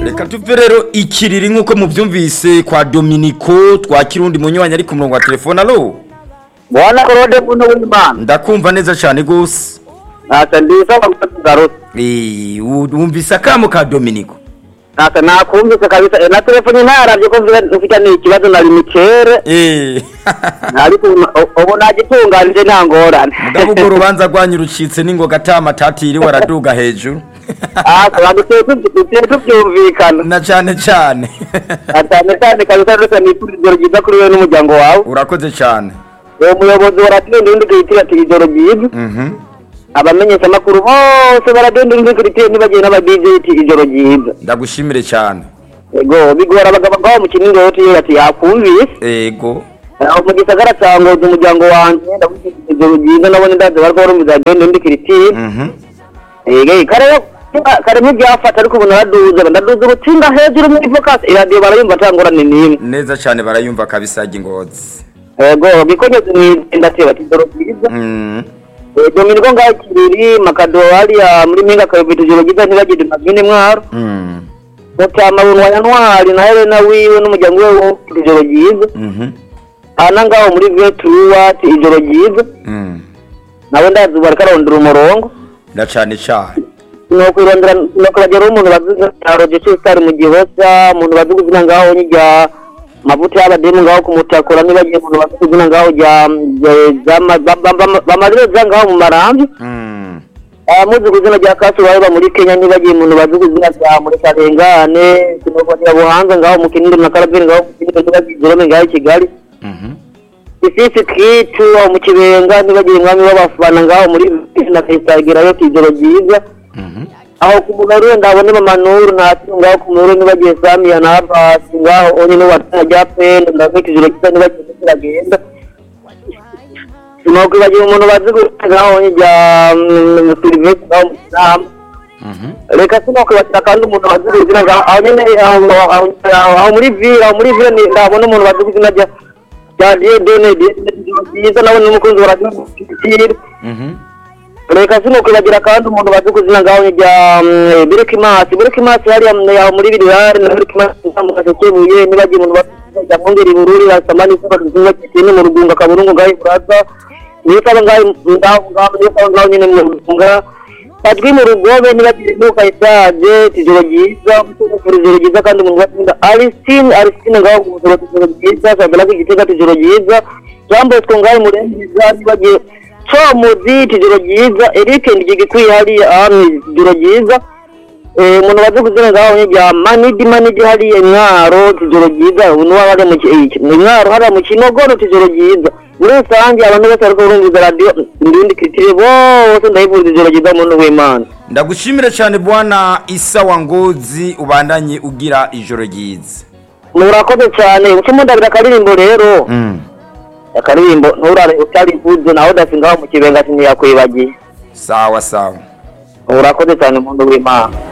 reka tuve rero ikiriri nk'uko mubyumvise kwa Dominico twa Kirundi munywanyi ari ku murongo wa telefone. Alo Bwana Claude Muno w'Imana. ndakumva neza cyane gose. Ata ndisa bagarutse. Wumvise akamo ka Dominico? Ata nakumvise kabisa na telefone ntaravye ko mfite n'ikibazo na limitere. Ariko ubu nagitunganije ntangorane. Mugabo ubwo rubanza rwanyurucitse ningoga atamatati iri waraduga hejuru. tubyumvikana na cyane cyane. cyane kabisa reka nipfurize ryiza kuri wewe n'umuryango wawe. Urakoze cyane. Umuyobozi waratende undi kwitira ijoro ryiza. Abamenyesha makuru bose baradende undi kwitira nibagiye n'aba DJ ijoro ryiza. Ndagushimire cyane. Ego bigora abagabo ngaho mu kiningo yote ati yakumvise. Ego. Aho mu gisagara cyangoza umuryango wanje ndabufite ijoro ryiza nabone ndaze bariko barumiza agende undi kwitira. Ege kare ntibyafata ariko ubu ndaduza ubutsinga hejuru muri focus iradiyo barayumva atangorane n'imwe. Neza cyane barayumva kabisa Ngozi. Ego bikonyeze n'indateba ijoro ryiza. Dominico ngaho kiriri makado hariya muri Mpinga Kayobita ijoro ryiza ntibagire mabine mwaro. Mutama bunwa Yanwari na Helena wiwe n'umuryango we ijoro ryiza. Ana ngaho muri Vetruwa ijoro ryiza. Nawe ndazi bariko arondera umurongo. Ndacane cyane. Nokwirondera nokwagera umuntu bazuza taroje cy'istar mu gihoza umuntu bazuguzina ngaho nyijya mavuta y'abademu ngaho kumutakora nibagiye umuntu bazuguzina ngaho jya bamadreza ngaho mu marambi. Muzuguzina jya kasu baba muri Kenya nibagiye umuntu bazuguzina bya muri Karengane kinokwa buhanga ngaho mu Kinindo na Karabere ngaho mu Kinindo nibagiye ngaho Kigali. Isisi kitu mu Kibenga nibagiye mwami w'abafana ngaho muri na Kayisagera yo ijoro ryiza. Aho kumugaro ndabone mamanuru ngaho kumugaro nibagiye Samia na Abbas ngaho onye no watajya pendo ndafite ijoro ryiza nibagiye kiragenda. Nuko bagiye umuntu bazigugaho onye jya Silvestre ngaho mu Kinama. Reka sinoko batira kandi umuntu baziguzina ngaho aho nyene aho muri villa ndabona umuntu baziguzina jya Dene byiza nabone umukunzi waragira. Reka sinoko bagira kandi umuntu baziguzina ngaho jya Birikimasi hariya muri Birihari na Birikimasi mu Gasekebuye nibagiye umuntu baziguzina Mwongeri Bururi basamani ko baziguzina cyane mu Rugunga Kaburungu ngaho Braza nisaba ngaho nyine mu Rugunga Padwi mu Rugobe nibagiye nuka itaje ijoro ryiza ijoro ryiza kandi umuntu batsinda Aristine ngaho mu ijoro ryiza sabela ko igitega ijoro ryiza Jambo twongaye murengiza nibagiye Chomuzi ijoro ryiza Eric ndigikwiye hariya ijoro ryiza umuntu baziguzina ngaho jya Manidi hariya Mwaro ijoro ryiza umuntu wabare mu Mwaro hariya mu Kinogono ijoro ryiza muri rusange abantu bose ariko urumviza radio ndindi kitire bose ndayivuza ijoro ryiza muntu w'Imana. Ndagushimire cyane bwana Isa wa Ngozi ubandanye ugira ijoro ryiza. Murakoze cyane ucimo ndabira karirimbo rero. Akaririmbo nturare utarivuze naho dasingaho mu Kibenga ati yakwibagiye. Sawa. Murakoze cyane muntu w'Imana.